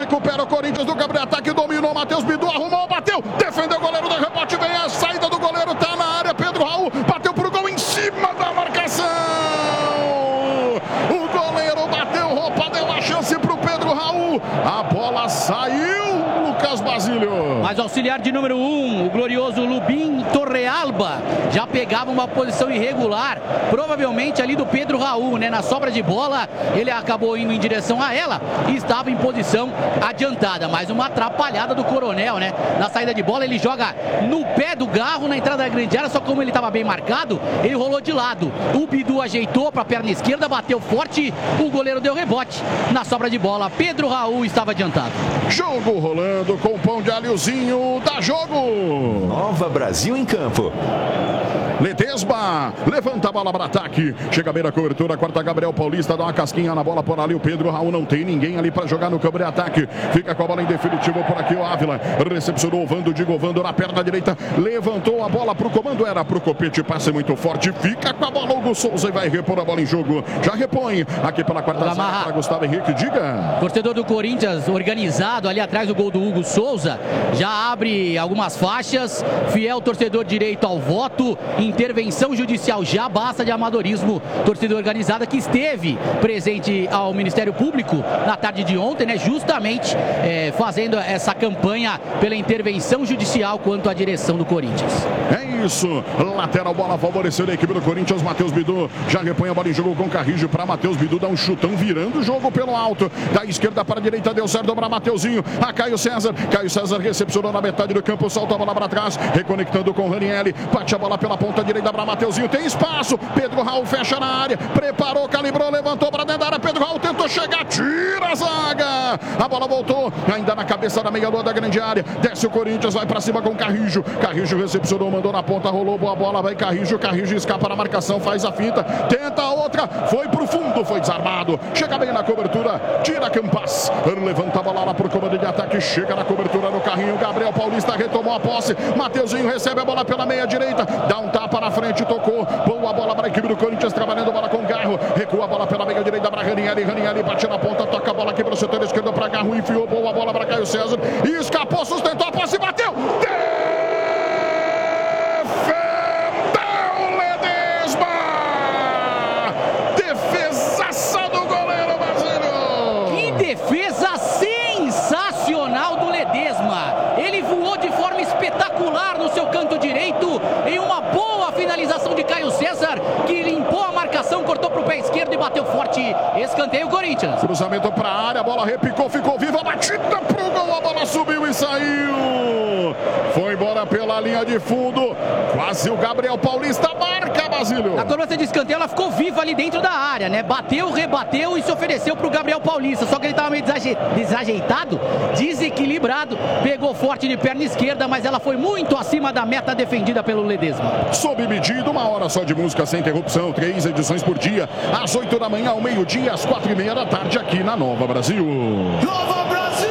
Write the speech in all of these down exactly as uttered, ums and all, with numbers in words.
recupera o Corinthians do Gabriel, ataque, dominou, Matheus Bidu, arrumou, bateu, defendeu o goleiro do rebote, vem a saída do goleiro, tá na área, Pedro Raul, bateu pro gol em cima da marcação, o goleiro bateu, roupa, deu a chance pro Pedro Raul, a bola saiu, Lucas Basílio. Mas o auxiliar de número um, o glorioso Lubin Torrealba, já pegava uma posição irregular, provavelmente ali do Pedro Raul, né? Na sobra de bola, ele acabou indo em direção a ela e estava em posição adiantada. Mais uma atrapalhada do Coronel, né? Na saída de bola, ele joga no pé do Garro, na entrada da grande área, só como ele estava bem marcado, ele rolou de lado. O Bidu ajeitou para a perna esquerda, bateu forte, o goleiro deu rebote. Na sobra de bola, Pedro Raul estava adiantado. Jogo rolando com o pão de alhozinho, dá jogo. Nova Brasil em campo. Ledesma, levanta a bola para ataque, chega bem na cobertura, corta Gabriel Paulista, dá uma casquinha na bola por ali, o Pedro Raul não tem ninguém ali para jogar no campo de ataque, fica com a bola em definitivo por aqui o Ávila, recepcionou o Vando, Digo Vando na perna direita, levantou a bola pro comando, era pro Copete, passe muito forte, fica com a bola Hugo Souza e vai repor a bola em jogo, já repõe, aqui pela quarta zaga para Gustavo Henrique, diga. Torcedor do Corinthians organizado ali atrás do gol do Hugo Souza, já abre algumas faixas, fiel torcedor direito ao voto, intervenção judicial, já basta de amadorismo, torcida organizada que esteve presente ao Ministério Público na tarde de ontem, né, justamente é, fazendo essa campanha pela intervenção judicial quanto à direção do Corinthians. É isso, lateral, bola favorecendo a equipe do Corinthians, Matheus Bidu já repõe a bola em jogo com Carrijo para Matheus Bidu, dá um chutão virando o jogo pelo alto, da esquerda para a direita, deu certo para Mateuzinho, a Caio César, Caio César recepcionou na metade do campo, solta a bola para trás, reconectando com o Ranieri, bate a bola pela ponta direita para Mateuzinho, tem espaço, Pedro Raul fecha na área, preparou, calibrou, levantou para dentro da área, Pedro Raul tentou chegar, tira a zaga, a bola voltou, ainda na cabeça da meia-lua da grande área, desce o Corinthians, vai para cima com Carrijo, Carrijo recepcionou, mandou na ponta, rolou, boa bola, vai Carrijo, Carrijo escapa na marcação, faz a finta, tenta a outra, foi pro fundo, foi desarmado, chega bem na cobertura, tira Campas, levanta a bola lá pro comando de ataque, chega na cobertura no carrinho, Gabriel Paulista retomou a posse, Mateuzinho recebe a bola pela meia direita, dá um tapa na frente, tocou, boa bola para a equipe do Corinthians, trabalhando bola com Garro, recua a bola pela meia direita para Ranieri, Ranieri bate na ponta, toca a bola aqui para o setor esquerdo para Garro, enfiou, boa bola para Caio César, e escapou, sustentou a posse, bateu, defendeu Ledesma, defesaça do goleiro Basílio. Que defesa sensacional do Ledesma, ele voou de forma espetacular no seu canto direito, em uma boa finalização de Caio César, que limpou a marcação, cortou para o pé esquerdo e bateu forte, escanteio Corinthians. Cruzamento para a área, a bola repicou, ficou viva, batida pro gol, a bola subiu e saiu, foi embora pela linha de fundo, quase o Gabriel Paulista marca, Basílio. Na cobrança de escanteio ela ficou viva ali dentro da área, né, bateu, rebateu e se ofereceu pro Gabriel Paulista, só que ele estava meio desajeitado, desequilibrado, pegou forte de perna esquerda, mas ela foi muito acima da meta defendida pelo Ledesma. Sob medida, uma hora só de música sem interrupção, três edições por dia, às oito da manhã, ao meio-dia, às quatro e meia da tarde, aqui na Nova Brasil. Nova Brasil!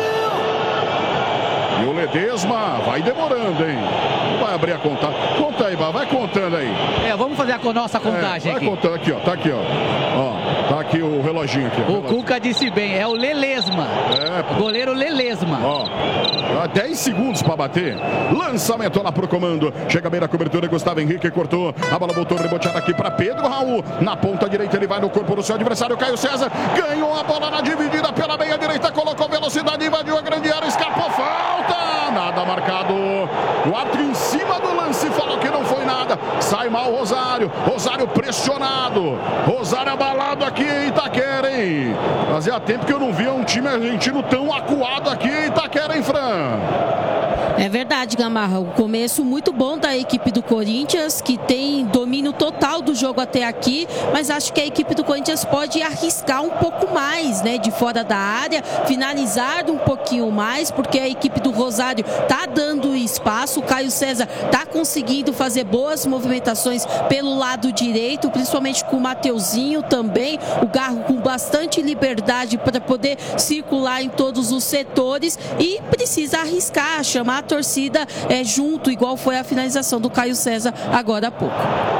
E o Ledesma vai demorando, hein? Vai abrir a conta. Conta aí, vai contando aí. É, vamos fazer a nossa contagem é, vai aqui. Contando aqui, ó. Tá aqui, ó. Ó, tá aqui o reloginho aqui. O reloginho. Cuca disse bem, é o Lelesma. É, goleiro Lelesma. Ó, dez segundos pra bater. Lançamento lá pro comando. Chega bem na cobertura, Gustavo Henrique cortou. A bola voltou reboteada aqui pra Pedro Raul. Na ponta direita ele vai no corpo do seu adversário, Caio César. Ganhou a bola na dividida pela meia direita, colocou velocidade, invadiu a grande área, escapou, falta. Nada marcado. O árbitro em cima do lance falou que não foi nada. Sai mal Rosário. Rosário pressionado. Rosário abalado aqui em Itaquera, hein? Fazia tempo que eu não via um time argentino tão acuado aqui em Itaquera, hein, Fran? É verdade, Gamarra. O começo muito bom da equipe do Corinthians, que tem domínio total do jogo até aqui, mas acho que a equipe do Corinthians pode arriscar um pouco mais, né, de fora da área, finalizar um pouquinho mais, porque a equipe do Rosário tá dando espaço, o Caio César tá conseguindo fazer boas movimentações pelo lado direito, principalmente com o Mateuzinho também, o Garro com bastante liberdade para poder circular em todos os setores e precisa arriscar, chamar a torcida é, junto, igual foi a finalização do Caio César agora há pouco.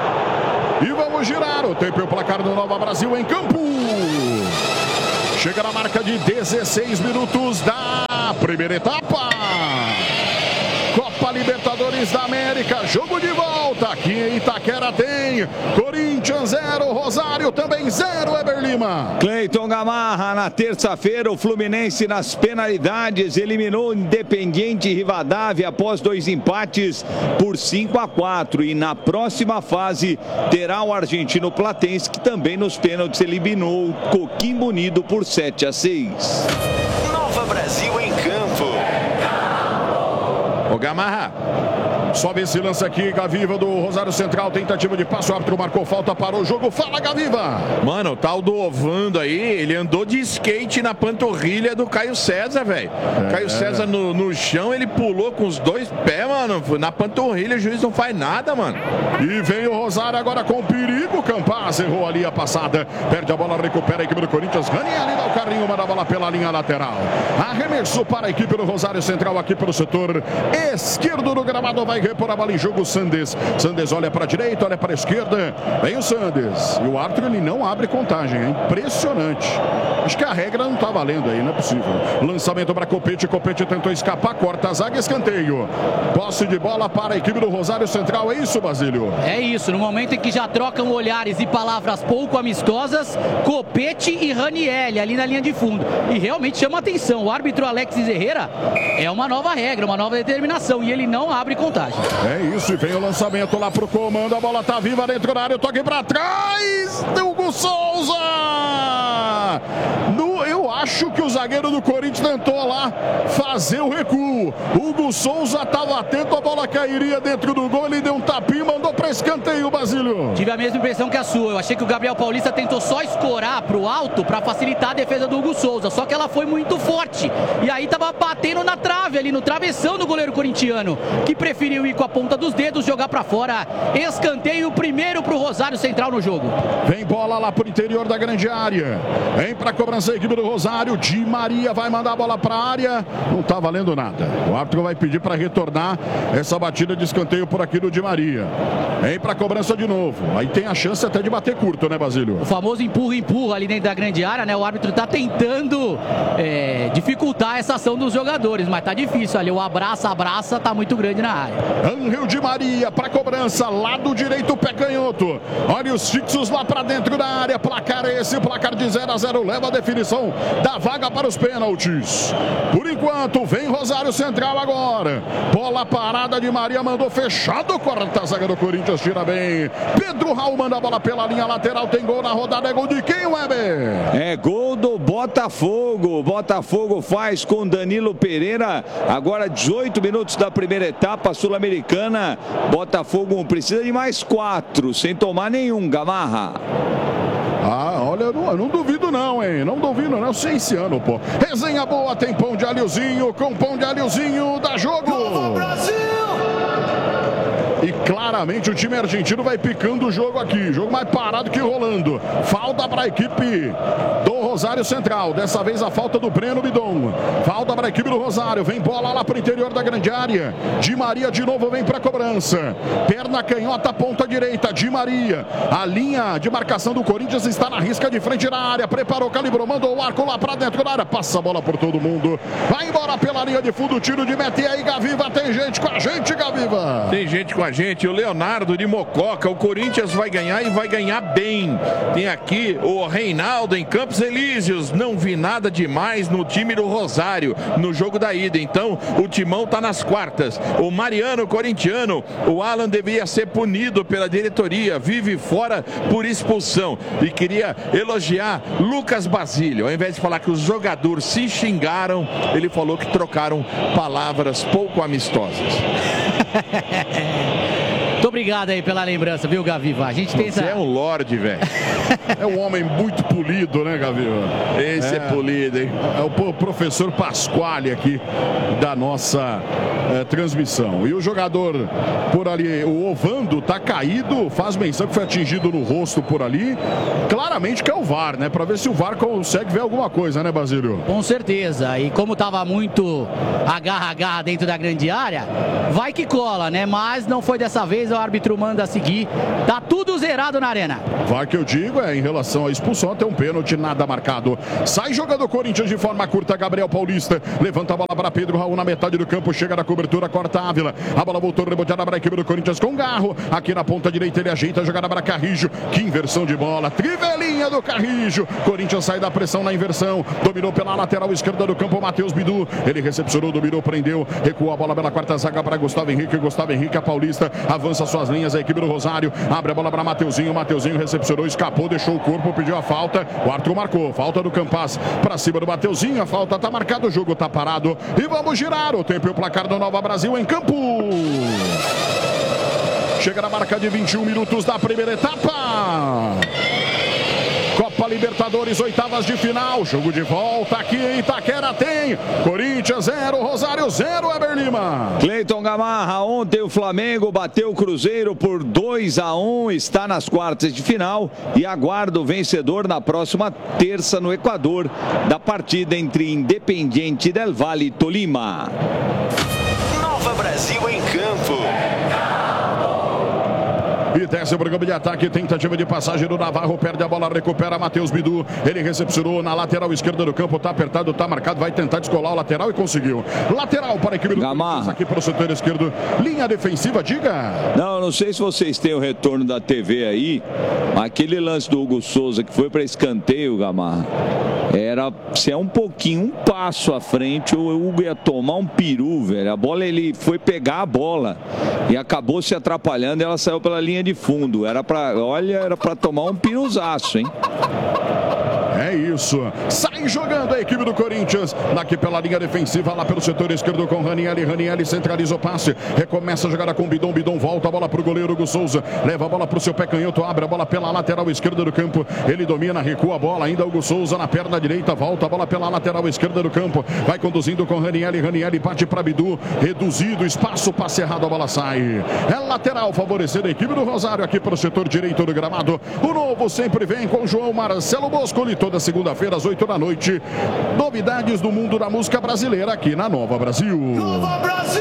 E vamos girar o tempo e o placar do Nova Brasil em campo. Chega na marca de dezesseis minutos da primeira etapa. Copa Libertadores da América, jogo de volta. Aqui em Itaquera tem Corinthians zero, Rosário também zero, Eber Lima. Cleiton Gamarra, na terça-feira, o Fluminense nas penalidades eliminou o Independiente Rivadavia após dois empates por cinco a quatro. E na próxima fase terá o argentino Platense, que também nos pênaltis eliminou o Coquimbo Unido por sete a seis. Nova Brasil em campo. O Gamarra sobe esse lance aqui, Gaviva do Rosário Central, tentativa de passo, o árbitro marcou falta, parou o jogo, fala Gaviva. Mano, o tal do Ovando aí, ele andou de skate na panturrilha do Caio César, velho. É. Caio César no, no chão, ele pulou com os dois pés, mano, na panturrilha, o juiz não faz nada, mano. E vem o Rosário agora com perigo, Campaz errou ali a passada, perde a bola, recupera a equipe do Corinthians, Ranieri dá o carrinho, manda a bola pela linha lateral. Arremessou para a equipe do Rosário Central aqui pelo setor esquerdo do gramado, vai repor a bola em jogo, Sandes. Sandes olha para a direita, olha para a esquerda. Vem o Sandes. E o árbitro, ele não abre contagem. É impressionante. Acho que a regra não está valendo aí, não é possível. Lançamento para Copete. Copete tentou escapar, corta a zaga, escanteio. Posse de bola para a equipe do Rosário Central. É isso, Basílio? É isso. No momento em que já trocam olhares e palavras pouco amistosas, Copete e Ranieri ali na linha de fundo. E realmente chama atenção. O árbitro Alexis Herrera é uma nova regra, uma nova determinação. E ele não abre contagem. É isso, e vem o lançamento lá pro comando, a bola tá viva dentro da área, toque pra trás, Hugo Souza! No, eu acho que o zagueiro do Corinthians tentou lá fazer o recuo. Hugo Souza estava atento, a bola cairia dentro do gol, ele deu um tapinho, mandou para escanteio, Basílio. Tive a mesma impressão que a sua. Eu achei que o Gabriel Paulista tentou só escorar pro alto para facilitar a defesa do Hugo Souza, só que ela foi muito forte. E aí tava batendo na trave ali, no travessão do goleiro corintiano, que preferiu ir com a ponta dos dedos, jogar para fora. Escanteio primeiro pro Rosário Central no jogo. Vem bola lá pro interior da grande área. Vem pra cobrança a equipe do Rosário. Di Maria vai mandar a bola pra área. Não tá valendo nada. O árbitro vai pedir para retornar essa batida de escanteio por aqui do Di Maria. Vem pra cobrança de novo. Aí tem a chance até de bater curto, né, Basílio? O famoso empurra-empurra ali dentro da grande área, né? O árbitro tá tentando é, dificultar essa ação dos jogadores, mas tá difícil ali. O abraça-abraça tá muito grande na área. Angel Di Maria para cobrança, lado direito, pé canhoto. Olha os fixos lá para dentro da área. Placar é esse, placar de zero a zero, leva a definição da vaga para os pênaltis. Por enquanto, vem Rosário Central agora. Bola parada de Maria, mandou fechado, corta a zaga do Corinthians, tira bem. Pedro Raul manda a bola pela linha lateral, tem gol na rodada, é gol de quem, Weber? É gol do Botafogo. Botafogo faz com Danilo Pereira. Agora dezoito minutos da primeira etapa sul-americana. Botafogo precisa de mais quatro, sem tomar nenhum, Gamarra. Ah, olha, eu não, eu não duvido não, hein? Não duvido não, eu sei esse ano, pô. Resenha boa, tem pão de alhozinho, com pão de alhozinho, dá jogo! Nova Brasil! E claramente o time argentino vai picando o jogo aqui. Jogo mais parado que rolando. Falta para a equipe do Rosário Central. Dessa vez a falta do Breno Bidon. Falta para a equipe do Rosário. Vem bola lá para o interior da grande área. Di Maria de novo vem para a cobrança. Perna canhota, ponta direita. Di Maria. A linha de marcação do Corinthians está na risca de frente na área. Preparou, calibrou, mandou o arco lá para dentro da área. Passa a bola por todo mundo. Vai embora pela linha de fundo. Tiro de meta. E aí, Gaviva, tem gente com a gente, Gaviva. Tem gente com a gente, o Leonardo de Mococa. O Corinthians vai ganhar e vai ganhar bem. Tem aqui o Reinaldo em Campos Elíseos. Não vi nada demais no time do Rosário no jogo da ida. Então o timão tá nas quartas. O Mariano corintiano, o Alan devia ser punido pela diretoria. Vive fora por expulsão. E queria elogiar Lucas Basílio. Ao invés de falar que os jogadores se xingaram, ele falou que trocaram palavras pouco amistosas. Muito obrigado aí pela lembrança, viu, Gaviva? A gente tem Você essa... é um lorde, velho. É um homem muito polido, né, Gaviva? Esse é, é polido, hein? É o professor Pasquale aqui da nossa é, transmissão. E o jogador por ali, o Ovando, tá caído, faz menção que foi atingido no rosto por ali. Claramente que é o V A R, né? Pra ver se o V A R consegue ver alguma coisa, né, Basílio? Com certeza. E como tava muito agarra-agarra dentro da grande área, vai que cola, né? Mas não foi dessa vez. O árbitro manda seguir. Tá tudo zerado na arena. Vai que eu digo, é em relação à expulsão, até um pênalti, nada marcado. Sai jogando o Corinthians de forma curta, Gabriel Paulista. Levanta a bola para Pedro Raul na metade do campo, chega na cobertura, corta Ávila. A bola voltou reboteada para a equipe do Corinthians com Garro. Aqui na ponta direita ele ajeita a jogada para Carrijo. Que inversão de bola, trivelinha do Carrijo. Corinthians sai da pressão na inversão. Dominou pela lateral esquerda do campo, Matheus Bidu. Ele recepcionou, dominou, prendeu. Recuou a bola pela quarta zaga para Gustavo Henrique. Gustavo Henrique, a Paulista, avança suas linhas, a equipe do Rosário. Abre a bola para Mateuzinho. Mateuzinho recepcionou, escapou, deixou o corpo, pediu a falta. O Arthur marcou. Falta do Campas para cima do Mateuzinho. A falta tá marcada, o jogo tá parado. E vamos girar o tempo e o placar do Nova Brasil em campo. Chega na marca de vinte e um minutos da primeira etapa. Copa Libertadores, oitavas de final. Jogo de volta aqui em Itaquera tem Corinthians zero, Rosário zero, Eber Lima. Cleiton Gamarra, ontem o Flamengo bateu o Cruzeiro por dois a um, está nas quartas de final e aguarda o vencedor na próxima terça no Equador da partida entre Independiente del Valle e Tolima. Nova Brasil em campo. E desce o programa de ataque, tentativa de passagem do Navarro, perde a bola, recupera Matheus Bidu. Ele recepcionou na lateral esquerda do campo, tá apertado, tá marcado, vai tentar descolar o lateral e conseguiu. Lateral para a equipe do Corinthians, aqui para o setor esquerdo. Linha defensiva, diga. Não, não sei se vocês têm o retorno da T V aí, aquele lance do Hugo Souza que foi para escanteio, Gamarra, era, se é um pouquinho, um passo à frente, o Hugo ia tomar um peru, velho. A bola, ele foi pegar a bola e acabou se atrapalhando e ela saiu pela linha de fundo. Era pra, olha, era pra tomar um piruzaço, hein? É isso. Sai jogando a equipe do Corinthians. Daqui pela linha defensiva, lá pelo setor esquerdo com Ranieri. Ranieri centraliza o passe. Recomeça a jogada com Bidon. Bidon volta a bola pro goleiro Hugo Souza. Leva a bola pro seu pé canhoto. Abre a bola pela lateral esquerda do campo. Ele domina, recua a bola. Ainda Hugo Souza na perna direita. Volta a bola pela lateral esquerda do campo. Vai conduzindo com Ranieri. Ranieri bate para Bidu. Reduzido espaço. Passe errado. A bola sai. É lateral favorecendo a equipe do Rosário aqui pro setor direito do gramado. O novo sempre vem com João Marcelo Boscoli. Toda segunda-feira às oito da noite. Novidades do mundo da música brasileira aqui na Nova Brasil. Nova Brasil!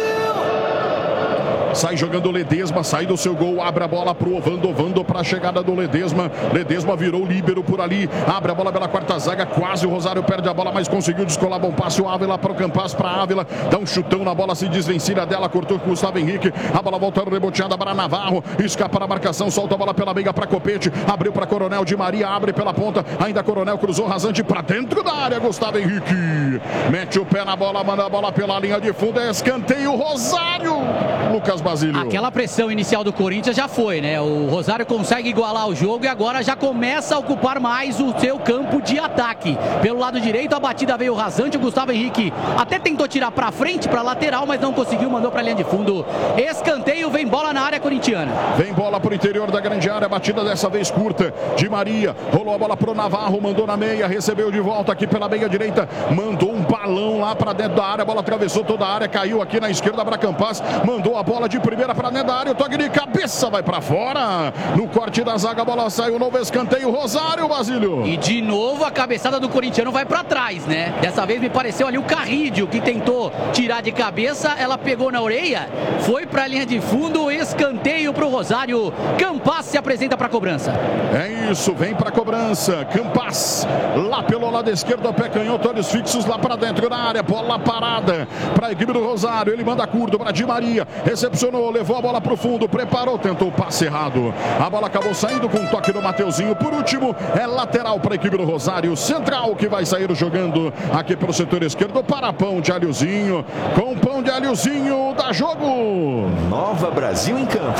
Sai jogando o Ledesma, sai do seu gol, abre a bola pro Ovando, Ovando para a chegada do Ledesma. Ledesma virou líbero por ali, abre a bola pela quarta zaga, quase o Rosário perde a bola, mas conseguiu descolar, bom passe o Ávila para o Campas, para Ávila, dá um chutão na bola, se desvencilha dela, cortou com o Gustavo Henrique, a bola volta reboteada para Navarro, escapa na marcação, solta a bola pela meia para Copete, abriu para Coronel de Maria, abre pela ponta, ainda Coronel cruzou rasante para dentro da área, Gustavo Henrique, mete o pé na bola, manda a bola pela linha de fundo, é escanteio, Rosário, Lucas Basílio. Aquela pressão inicial do Corinthians já foi, né? O Rosário consegue igualar o jogo e agora já começa a ocupar mais o seu campo de ataque. Pelo lado direito, a batida veio rasante, o Gustavo Henrique até tentou tirar pra frente, pra lateral, mas não conseguiu, mandou pra linha de fundo. Escanteio, vem bola na área corintiana. Vem bola pro interior da grande área, batida dessa vez curta, de Maria, rolou a bola pro Navarro, mandou na meia, recebeu de volta aqui pela meia direita, mandou um balão lá pra dentro da área, a bola atravessou toda a área, caiu aqui na esquerda para Campas, mandou a bola de primeira para dentro da área, o toque de cabeça vai para fora, no corte da zaga a bola sai, o novo escanteio, Rosário, Basílio. E de novo a cabeçada do corintiano vai para trás, né? Dessa vez me pareceu ali o Carrídio que tentou tirar de cabeça, ela pegou na orelha, foi para a linha de fundo, escanteio para o Rosário, Campas se apresenta para a cobrança. É isso, vem para a cobrança, Campas, lá pelo lado esquerdo, pé canhoto, olhos fixos lá para dentro da área, bola parada para a equipe do Rosário, ele manda curto para Di Maria, recepcionou, levou a bola para o fundo, preparou, tentou o passe errado. A bola acabou saindo com um toque do Mateuzinho. Por último, é lateral para a equipe do Rosário. Central que vai sair jogando aqui pelo setor esquerdo para Pão de Alhozinho. Com Pão de Alhozinho, dá jogo. Nova Brasil em campo.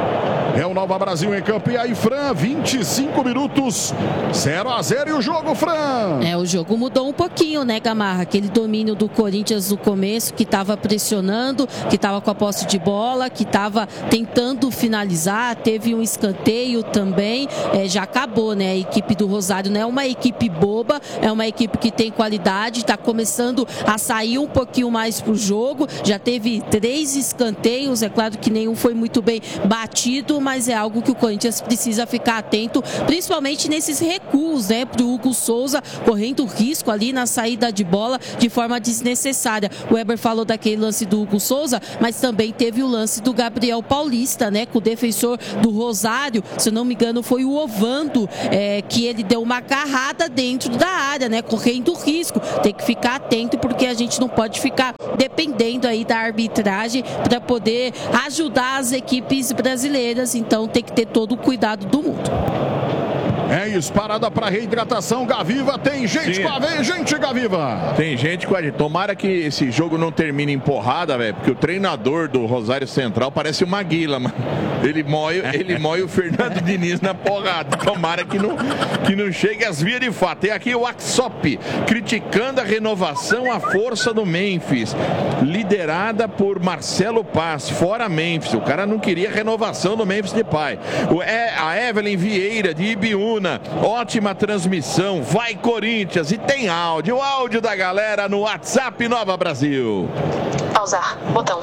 É o Nova Brasil em campo. E aí, Fran, vinte e cinco minutos, zero a zero e o jogo, Fran. É, o jogo mudou um pouquinho, né, Gamarra? Aquele domínio do Corinthians no começo, que estava pressionando, que estava com a posse de bola, que estava tentando finalizar, teve um escanteio também, é, já acabou, né? A equipe do Rosário não é uma equipe boba, é uma equipe que tem qualidade, está começando a sair um pouquinho mais pro jogo, já teve três escanteios, é claro que nenhum foi muito bem batido, mas é algo que o Corinthians precisa ficar atento, principalmente nesses recuos, né, para o Hugo Souza, correndo risco ali na saída de bola de forma desnecessária. O Weber falou daquele lance do Hugo Souza, mas também teve o lance do Gabriel Paulista, né, com o defensor do Rosário, se eu não me engano foi o Ovando, é, que ele deu uma agarrada dentro da área, né, correndo risco. Tem que ficar atento, porque a gente não pode ficar dependendo aí da arbitragem para poder ajudar as equipes brasileiras, então tem que ter todo o cuidado do mundo. É isso, parada para reidratação, Gaviva, tem gente Sim. com a vez, gente, Gaviva. Tem gente com a gente. Tomara que esse jogo não termine em porrada, velho, porque o treinador do Rosário Central parece uma guila, mano. Ele mói, ele mói o Fernando Diniz na porrada. Tomara que não, que não chegue às vias de fato. Tem aqui o Axop, criticando a renovação à força do Memphis, liderada por Marcelo Paz, fora Memphis. O cara não queria renovação do Memphis Depay. O, é, a Evelyn Vieira, de Ibiúna, ótima transmissão, vai Corinthians, e tem áudio, o áudio da galera no WhatsApp Nova Brasil. Pausar, botão.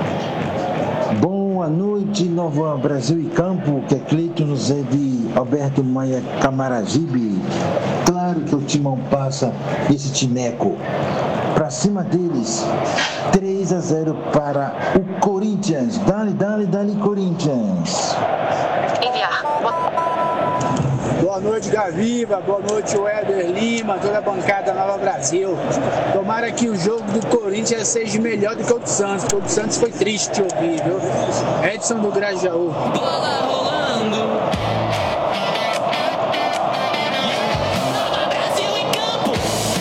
Boa noite, Nova Brasil e Campo, que é Cleiton José de Alberto Maia Camaragibe. Claro que o Timão passa esse tineco. Pra cima deles, três a zero para o Corinthians. Dale, dale, dale, Corinthians. Enviar, botão. Boa noite, Gaviva. Boa noite, Weber Lima, toda a bancada Nova Brasil. Tomara que o jogo do Corinthians seja melhor do que o do Santos, porque o do Santos foi triste de ouvir, viu? Edson do Grajaú. Bola rolando. Brasil em campo.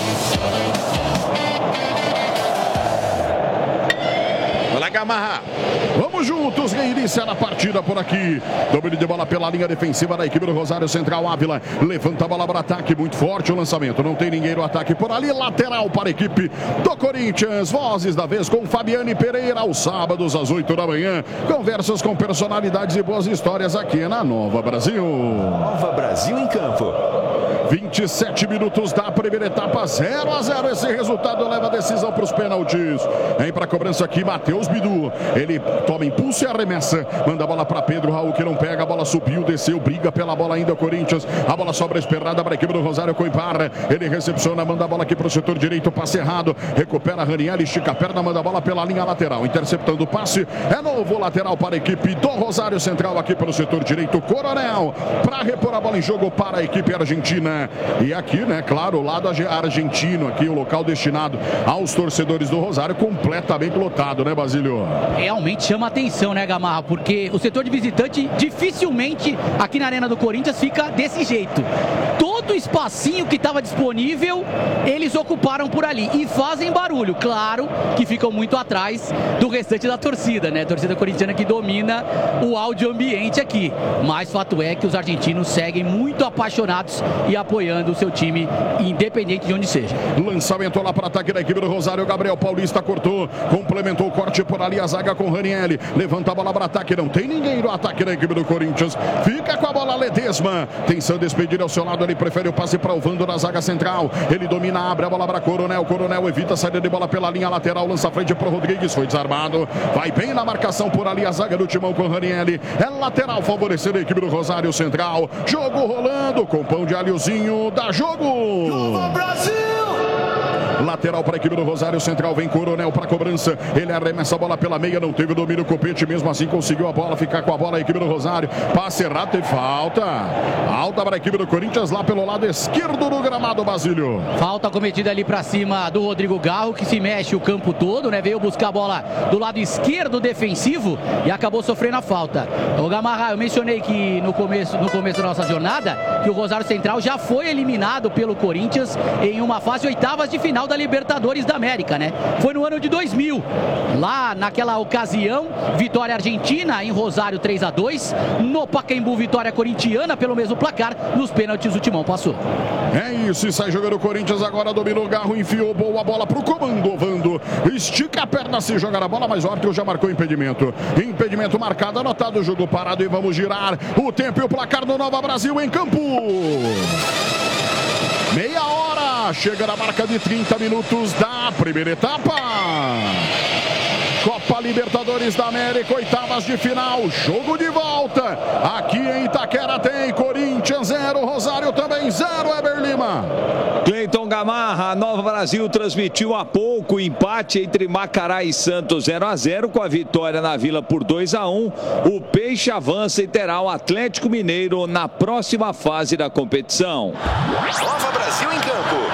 Olá, Gamarra. Vamos juntos, reinícia na partida por aqui. Domínio de bola pela linha defensiva da equipe do Rosário Central. Ávila levanta a bola para ataque, muito forte o lançamento. Não tem ninguém no ataque por ali. Lateral para a equipe do Corinthians. Vozes da vez com Fabiane Pereira, aos sábados às oito da manhã. Conversas com personalidades e boas histórias aqui na Nova Brasil. Nova Brasil em campo. vinte e sete minutos da primeira etapa, zero a zero. Esse resultado leva a decisão para os pênaltis. Vem para a cobrança aqui, Matheus Bidu. Ele toma impulso e arremessa. Manda a bola para Pedro Raul, que não pega. A bola subiu, desceu, briga pela bola ainda o Corinthians. A bola sobra esperada para a equipe do Rosário Coimbra. Ele recepciona, manda a bola aqui para o setor direito, passe errado. Recupera Raniel, estica a perna, manda a bola pela linha lateral. Interceptando o passe. É novo lateral para a equipe do Rosário Central aqui pelo setor direito. Coronel para repor a bola em jogo para a equipe argentina. E aqui, né, claro, o lado argentino, aqui o local destinado aos torcedores do Rosário, completamente lotado, né, Basílio? Realmente chama atenção, né, Gamarra? Porque o setor de visitante dificilmente aqui na Arena do Corinthians fica desse jeito. Todo o espacinho que estava disponível, eles ocuparam por ali e fazem barulho. Claro que ficam muito atrás do restante da torcida, né? A torcida corintiana que domina o áudio ambiente aqui. Mas fato é que os argentinos seguem muito apaixonados e apoiando o seu time, independente de onde seja. Lançamento lá para ataque da equipe do Rosário. Gabriel Paulista cortou, complementou o corte por ali, a zaga com Raniel. Levanta a bola para ataque, não tem ninguém no ataque da equipe do Corinthians. Fica com a bola Ledesma, tentando despedir ao seu lado, ele prefere o passe para o Vando na zaga central. Ele domina, abre a bola para Coronel. Coronel evita a saída de bola pela linha lateral, lança a frente para o Rodrigues, foi desarmado. Vai bem na marcação por ali, a zaga do Timão com Raniel. É lateral favorecendo a equipe do Rosário Central. Jogo rolando com pão de alhozinho, dá jogo. Nova Brasil! Lateral para a equipe do Rosário Central, vem Coronel para a cobrança, ele arremessa a bola pela meia, não teve domínio, o Copete mesmo assim conseguiu a bola, ficar com a bola a equipe do Rosário, passe errado e falta, alta para a equipe do Corinthians lá pelo lado esquerdo do gramado, Basílio. Falta cometida ali para cima do Rodrigo Garro, que se mexe o campo todo, né, veio buscar a bola do lado esquerdo defensivo e acabou sofrendo a falta. O Gamarra, eu mencionei que no começo, no começo da nossa jornada, que o Rosário Central já foi eliminado pelo Corinthians em uma fase oitavas de final da Libertadores da América, né? Foi no ano de dois mil. Lá naquela ocasião, vitória argentina em Rosário três a dois, no Pacaembu vitória corintiana pelo mesmo placar, nos pênaltis o Timão passou. É isso, e sai jogando o Corinthians agora, dominou o Garro, enfiou boa bola pro comando, Vando, estica a perna se jogar a bola, mas o árbitro já marcou impedimento. Impedimento marcado, anotado, o jogo parado e vamos girar o tempo e o placar do Nova Brasil em campo. Meia hora, chega na marca de trinta minutos da primeira etapa. Copa Libertadores da América, oitavas de final, jogo de volta. Aqui em Itaquera tem Corinthians zero, Rosário também zero, Eber Lima. Cleiton Gamarra, a Nova Brasil transmitiu há pouco o empate entre Macará e Santos zero a zero, com a vitória na Vila por dois a um. O Peixe avança e terá o Atlético Mineiro na próxima fase da competição. Nova Brasil em campo.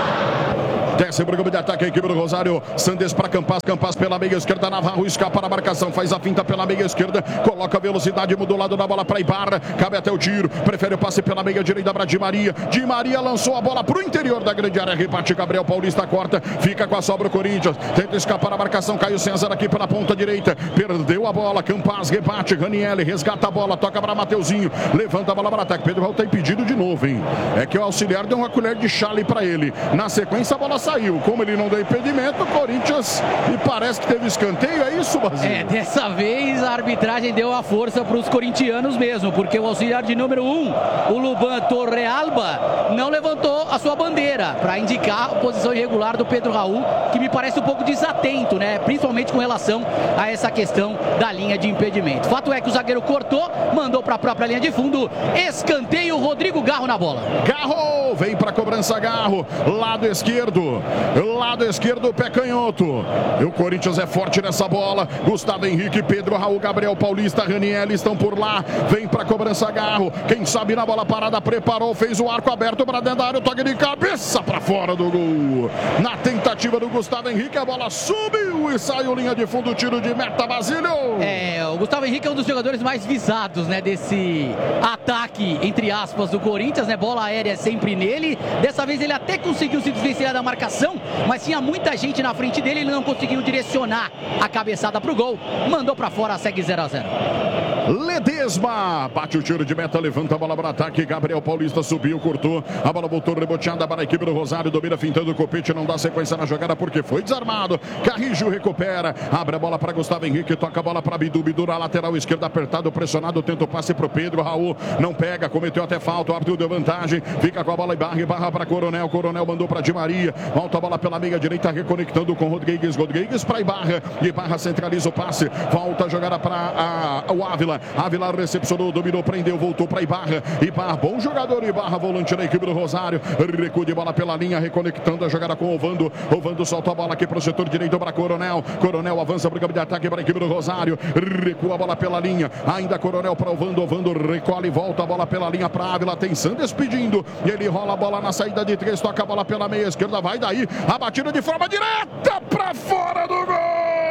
Desce o programa de ataque a equipe do Rosário. Sandes para Campas, Campas pela meia esquerda. Navarro escapa para a marcação, faz a finta pela meia esquerda, coloca a velocidade, muda o lado da bola para Ibarra, cabe até o tiro, prefere o passe pela meia direita para Di Maria. Di Maria lançou a bola para o interior da grande área, rebate Gabriel Paulista, corta, fica com a sobra o Corinthians, tenta escapar a marcação, Caio César aqui pela ponta direita, perdeu a bola, Campas rebate, Ranielli resgata a bola, toca para Mateuzinho, levanta a bola para ataque. Pedro Raul está impedido de novo, hein? É que o auxiliar deu uma colher de chá ali para ele. Na sequência a bola saiu. Como ele não deu impedimento, o Corinthians me parece que teve escanteio, é isso, Basílio? É, dessa vez a arbitragem deu a força para os corintianos mesmo, porque o auxiliar de número um, o Luban Torrealba, não levantou a sua bandeira para indicar a posição irregular do Pedro Raul, que me parece um pouco desatento, né? Principalmente com relação a essa questão da linha de impedimento. Fato é que o zagueiro cortou, mandou para a própria linha de fundo, escanteio, Rodrigo Garro na bola. Garro, vem para a cobrança, Garro, lado esquerdo. Lado esquerdo, pé canhoto. O Corinthians é forte nessa bola. Gustavo Henrique, Pedro Raul, Gabriel Paulista, Ranielli estão por lá. Vem para cobrança, Garro. Quem sabe na bola parada, preparou, fez o arco aberto para dentro da área. O toque de cabeça para fora do gol. Na tentativa do Gustavo Henrique, a bola subiu e saiu linha de fundo, tiro de meta, Basílio. É, o Gustavo Henrique é um dos jogadores mais visados, né, desse ataque, entre aspas, do Corinthians, né? Bola aérea sempre nele. Dessa vez ele até conseguiu se desvencilhar da marcação, mas tinha muita gente na frente dele, ele não conseguiu direcionar a cabeçada pro gol, mandou pra fora, segue zero a zero. Ledesma bate o tiro de meta, levanta a bola para ataque, Gabriel Paulista subiu, cortou, a bola voltou reboteada para a equipe do Rosário, domina fintando o Copete, não dá sequência na jogada porque foi desarmado. Carrijo recupera, abre a bola para Gustavo Henrique, toca a bola para Bidu, Bidu na lateral esquerda, apertado, pressionado, tenta o passe pro Pedro Raul, não pega, cometeu até falta, o árbitro deu vantagem, fica com a bola e barra, e barra para Coronel, Coronel mandou para Di Maria, volta a bola pela meia direita, reconectando com Rodrigues, Rodrigues para Ibarra, Ibarra centraliza o passe, volta a jogada para o Ávila, Ávila recepcionou, dominou, prendeu, voltou para Ibarra, Ibarra, bom jogador, Ibarra, volante da equipe do Rosário, recuo de bola pela linha, reconectando a jogada com o Ovando, Ovando solta a bola aqui para o setor direito para Coronel, Coronel avança para o campo de ataque para a equipe do Rosário, recua a bola pela linha, ainda Coronel para Ovando, Ovando recolhe, volta a bola pela linha para Ávila, tem Sandes pedindo, e ele rola a bola na saída de três, toca a bola pela meia esquerda, vai daí, a batida de forma direta para fora do gol!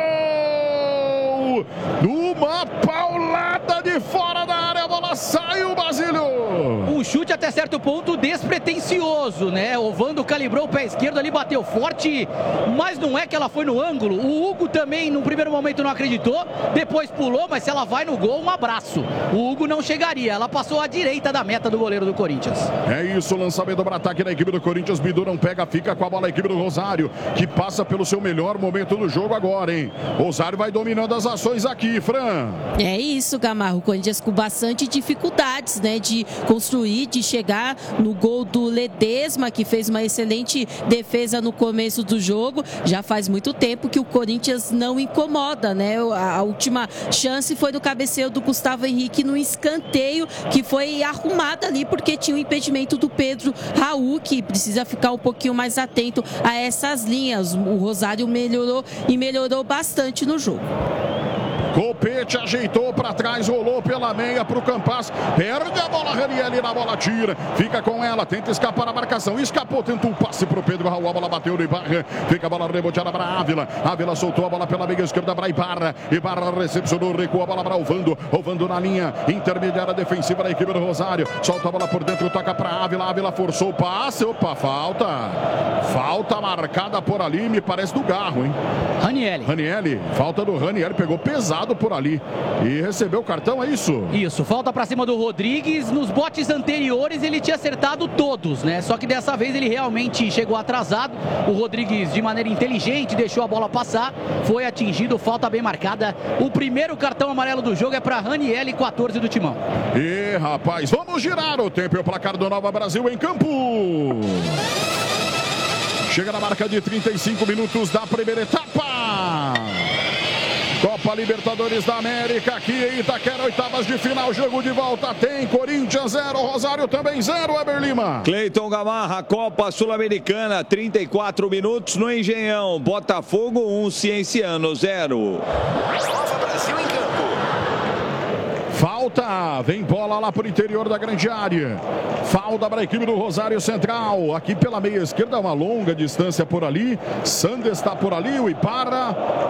Uma paulada de fora da área, a bola saiu, Basílio! Um chute até certo ponto despretensioso, né? O Ovando calibrou o pé esquerdo ali, bateu forte, mas não é que ela foi no ângulo. O Hugo também, no primeiro momento, não acreditou, depois pulou, mas se ela vai no gol, um abraço. O Hugo não chegaria, ela passou à direita da meta do goleiro do Corinthians. É isso, lançamento para ataque da equipe do Corinthians, Bidu não pega, fica com a bola a equipe do Rosário, que passa pelo seu melhor momento do jogo agora, hein? Rosário vai dominando as ações aqui, Fran. É isso, Gamarro, o Corinthians com bastante dificuldades, né, de construir, de chegar no gol do Ledesma, que fez uma excelente defesa no começo do jogo. Já faz muito tempo que o Corinthians não incomoda, né? A última chance foi do cabeceio do Gustavo Henrique no escanteio, que foi arrumado ali porque tinha o impedimento do Pedro Raul, que precisa ficar um pouquinho mais atento a essas linhas. O Rosário melhorou e melhorou bastante no jogo. Copete ajeitou para trás, rolou pela meia para o Campas, perde a bola, Ranielli na bola, tira, fica com ela, tenta escapar a marcação, escapou, tenta um passe para o Pedro Raul, a bola bateu no Ibarra, fica a bola reboteada para Ávila, Ávila soltou a bola pela meia esquerda para Ibarra, Ibarra recepcionou, recuou a bola para Ovando, Ovando na linha intermediária defensiva da equipe do Rosário, solta a bola por dentro, toca para Ávila, Ávila forçou o passe, opa, falta, falta marcada por ali, me parece do Garro, hein? Ranielli. Ranielli, falta do Ranielli, pegou pesado por ali e recebeu o cartão, é isso? Isso, falta pra cima do Rodrigues. Nos botes anteriores ele tinha acertado todos, né? Só que dessa vez ele realmente chegou atrasado. O Rodrigues, de maneira inteligente, deixou a bola passar, foi atingido, falta bem marcada. O primeiro cartão amarelo do jogo é pra Ranielli, quatorze do Timão. E rapaz, vamos girar o tempo e o placar do Nova Brasil em campo. Chega na marca de trinta e cinco minutos da primeira etapa. Copa Libertadores da América, aqui em Itaquera, oitavas de final, jogo de volta, tem Corinthians zero, Rosário também zero, Weber Lima. Cleiton Gamarra, Copa Sul-Americana, trinta e quatro minutos no Engenhão, Botafogo um, Cienciano zero. Nova Brasil em campo. Falta, vem bola lá para o interior da grande área. Falta para a equipe do Rosário Central. Aqui pela meia esquerda, uma longa distância por ali. Sander está por ali, o Iparra.